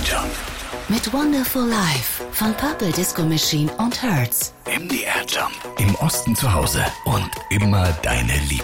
Jump. Mit Wonderful Life von Purple Disco Machine und Hertz. MDR Jump. Im Osten zu Hause und immer deine Liebe.